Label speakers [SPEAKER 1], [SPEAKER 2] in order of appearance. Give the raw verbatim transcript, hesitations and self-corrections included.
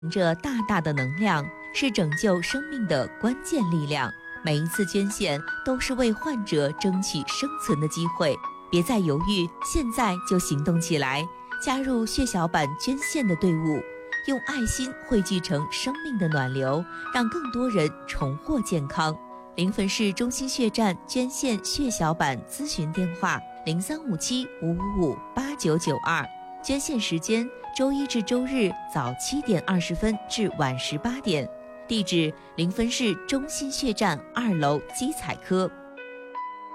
[SPEAKER 1] 着大大的能量，是拯救生命的关键力量。每一次捐献都是为患者争取生存的机会，别再犹豫，现在就行动起来，加入血小板捐献的队伍，用爱心汇聚成生命的暖流，让更多人重获健康。临汾市中心血站捐献血小板咨询电话：零三五七五五五八九九二。捐献时间：周一至周日早七点二十分至晚十八点。地址：临汾市中心血站二楼基彩科。